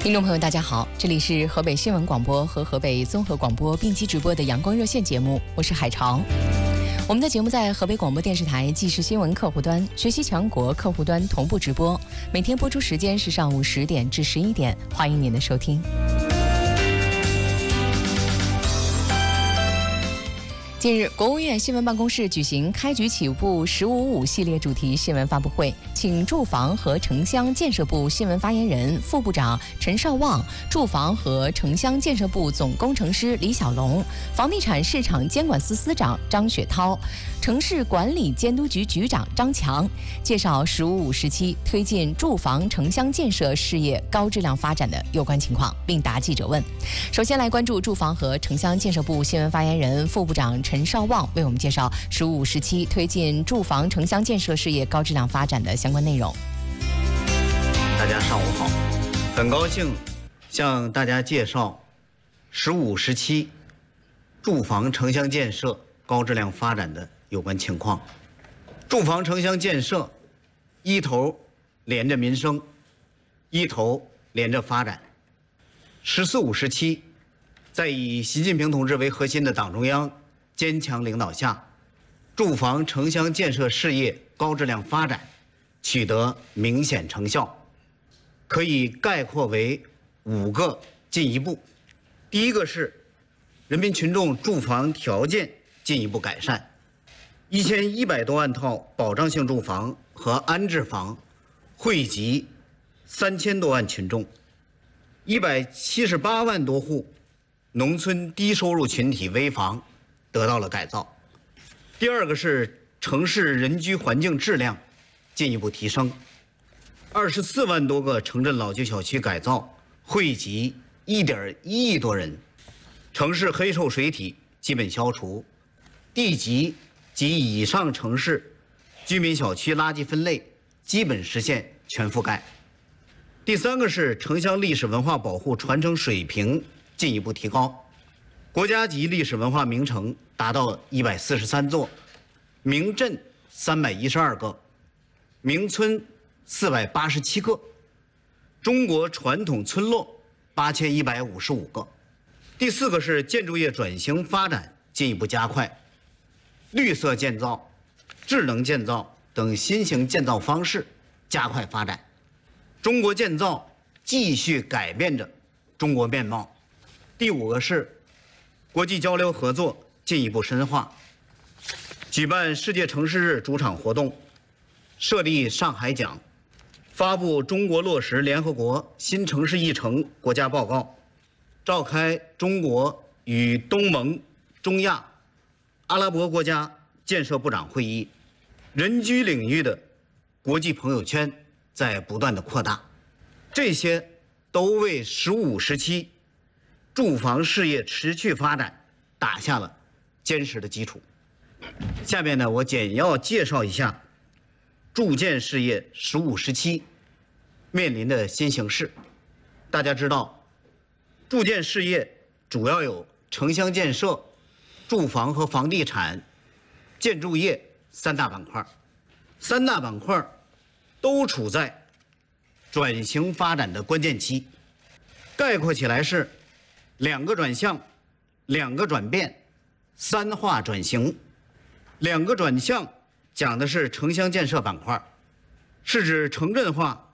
听众朋友，大家好，这里是河北新闻广播和河北综合广播并机直播的阳光热线节目，我是海潮。我们的节目在河北广播电视台即时新闻客户端、学习强国客户端同步直播，每天播出时间是上午10点至11点，欢迎您的收听。近日，国务院新闻办公室举行开局起步“1055”系列主题新闻发布会，请住房和城乡建设部新闻发言人、副部长陈绍旺、住房和城乡建设部总工程师李小龙、房地产市场监管司司长张雪涛、城市管理监督局局长张强介绍“1055”时期推进住房城乡建设事业高质量发展的有关情况，并答记者问。首先来关注住房和城乡建设部新闻发言人、副部长陈绍旺为我们介绍“15时期推进住房城乡建设事业高质量发展的相关内容。 大家上午好，很高兴向大家介绍15时期住房城乡建设高质量发展的有关情况。住房城乡建设一头连着民生，一头连着发展。“14·5”时期，在以习近平同志为核心的党中央坚强领导下，住房城乡建设事业高质量发展取得明显成效，可以概括为5个进一步。第一个是人民群众住房条件进一步改善，1100多万套保障性住房和安置房惠及3000多万群众，178万多户农村低收入群体危房得到了改造。第二个是城市人居环境质量进一步提升，24万多个城镇老旧小区改造，惠及1.1亿多人，城市黑臭水体基本消除，地级及以上城市居民小区垃圾分类基本实现全覆盖。第三个是城乡历史文化保护传承水平进一步提高，国家级历史文化名城达到143座，名镇312个，名村487个，中国传统村落8155个。第四个是建筑业转型发展进一步加快，绿色建造、智能建造等新型建造方式加快发展，中国建造继续改变着中国面貌。第五个是国际交流合作进一步深化，举办世界城市日主场活动，设立上海奖，发布中国落实联合国新城市议程国家报告，召开中国与东盟、中亚、阿拉伯国家建设部长会议，人居领域的国际朋友圈在不断的扩大，这些都为15时期住房事业持续发展打下了坚实的基础。下面呢，我简要介绍一下住建事业15时期面临的新形势。大家知道，住建事业主要有城乡建设、住房和房地产、建筑业3大板块，3大板块都处在转型发展的关键期。概括起来是2个转向、2个转变、3化转型。2个转向讲的是城乡建设板块，是指城镇化